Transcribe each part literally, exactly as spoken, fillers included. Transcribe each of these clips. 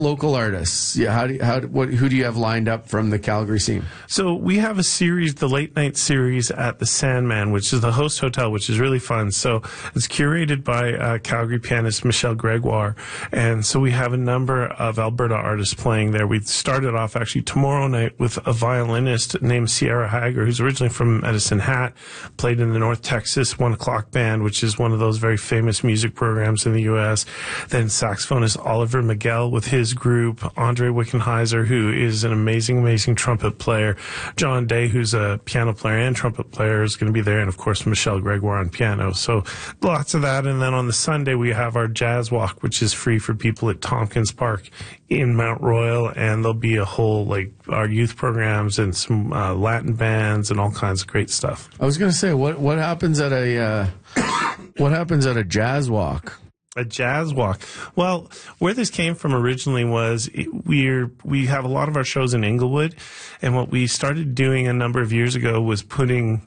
local artists. Yeah, how do you, how do- what who do you have lined up from the Calgary scene? So we have a series, the late night series at the Sandman, which is the host hotel, which is really fun. So it's curated by uh, Calgary pianist Michelle Gregoire. And so we have a number of Alberta artists playing there. We started off actually tomorrow night with a violinist named Sierra Hager, who's originally from Medicine Hat, played in the North Texas One O'Clock Band, which is one of those very famous music programs in the U S. Then saxophonist Oliver Miguel with his group, Andre Wickenheiser, who is an amazing, amazing trumpet player, John Day, who's a piano player and trumpet player, is going to be there, and of course Michelle Gregoire on piano. So lots of that. And then on the Sunday we have our Jazz Walk, which is free for people at Tompkins Park in Mount Royal, and there'll be a whole, like, our youth programs and some uh, Latin bands and all kinds of great stuff. I was going to say, what what happens at a uh, what happens at a Jazz Walk? A jazz walk. Well, where this came from originally was it, we're we have a lot of our shows in Inglewood, and what we started doing a number of years ago was putting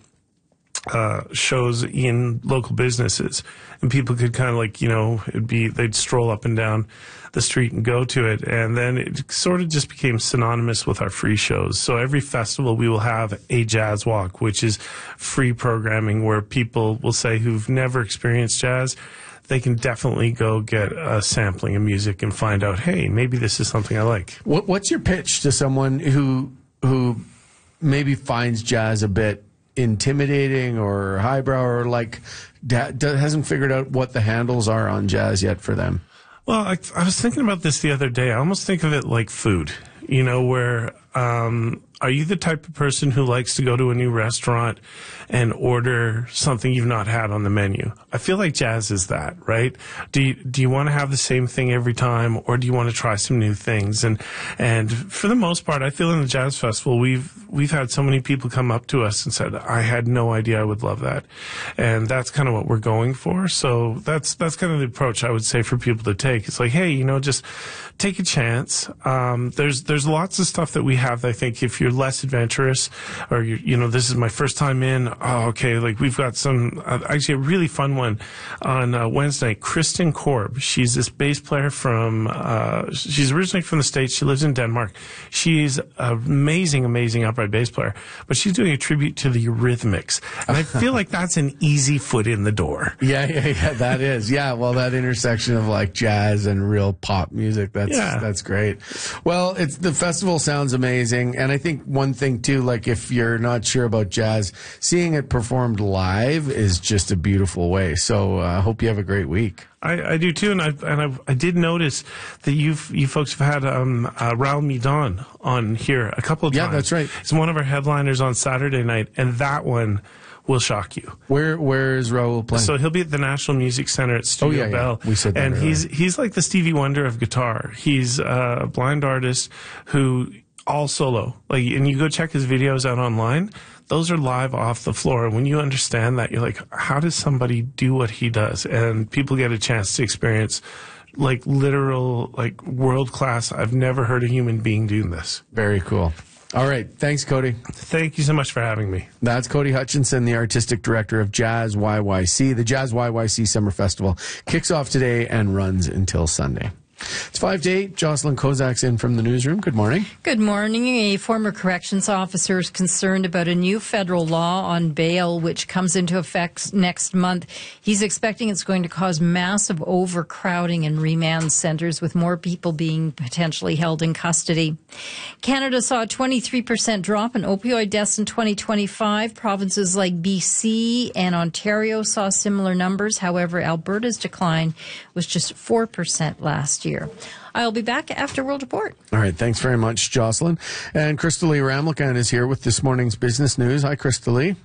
uh, shows in local businesses, and people could kind of, like, you know, it'd be they'd stroll up and down the street and go to it, and then it sort of just became synonymous with our free shows. So every festival we will have a jazz walk, which is free programming where people will say who've never experienced jazz, they can definitely go get a sampling of music and find out, hey, maybe this is something I like. What, what's your pitch to someone who who maybe finds jazz a bit intimidating or highbrow, or like da, da, hasn't figured out what the handles are on jazz yet for them? Well, I, I was thinking about this the other day. I almost think of it like food, you know, where um, are you the type of person who likes to go to a new restaurant and order something you've not had on the menu? I feel like jazz is that, right? Do you, do you want to have the same thing every time, or do you want to try some new things? And and for the most part, I feel in the Jazz Festival, we've we've had so many people come up to us and said, I had no idea I would love that. And that's kind of what we're going for. So that's that's kind of the approach I would say for people to take. It's like, hey, you know, just take a chance. Um, there's there's lots of stuff that we have that I think if you're less adventurous, or you you know, this is my first time in, oh, okay, like we've got some, uh, actually a really fun one on uh, Wednesday night. Kristen Korb, she's this bass player from, uh, she's originally from the States. She lives in Denmark. She's an amazing, amazing upright bass player, but she's doing a tribute to the Eurythmics. And I feel like that's an easy foot in the door. Yeah, yeah, yeah, that is. Yeah, well, that intersection of like jazz and real pop music, that's Yeah. that's great. Well, it's the festival sounds amazing, and I think one thing too, like if you're not sure about jazz, seeing it performed live is just a beautiful way. So I uh, hope you have a great week. I, I do too, and I and I, I did notice that you you folks have had um, uh, Raul Midon on here a couple of Yeah, times. that's right. He's one of our headliners on Saturday night, and that one will shock you. Where where is Raul playing? So he'll be at the National Music Center at Studio Oh, yeah, yeah. Bell. We said that and earlier. he's he's like the Stevie Wonder of guitar. He's a blind artist who all solo. Like, and you go check his videos out online. Those are live off the floor. When you understand that, you're like, how does somebody do what he does? And people get a chance to experience like literal, like world class. I've never heard a human being doing this. Very cool. All right. Thanks, Cody. Thank you so much for having me. That's Cody Hutchinson, the artistic director of Jazz Y Y C. The Jazz Y Y C Summer Festival kicks off today and runs until Sunday. It's five to eight. Jocelyn Kozak's in from the newsroom. Good morning. Good morning. A former corrections officer is concerned about a new federal law on bail, which comes into effect next month. He's expecting it's going to cause massive overcrowding in remand centers, with more people being potentially held in custody. Canada saw a twenty-three percent drop in opioid deaths in twenty twenty-five. Provinces like B C and Ontario saw similar numbers. However, Alberta's decline was just four percent last year. I'll be back after World Report. All right. Thanks very much, Jocelyn. And Crystalie Ramlakan is here with this morning's business news. Hi, Crystalie.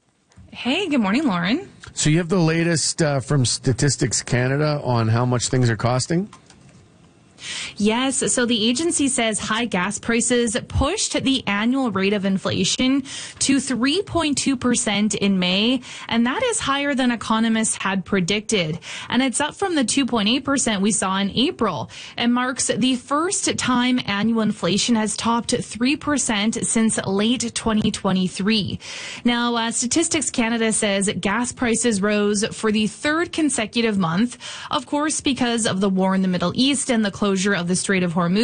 Hey, good morning, Lauren. So you have the latest uh, from Statistics Canada on how much things are costing? Yes, so the agency says high gas prices pushed the annual rate of inflation to three point two percent in May, and that is higher than economists had predicted. And it's up from the two point eight percent we saw in April, and marks the first time annual inflation has topped three percent since late twenty twenty-three. Now, uh, Statistics Canada says gas prices rose for the third consecutive month, of course, because of the war in the Middle East and the closure of the Strait of Hormuz.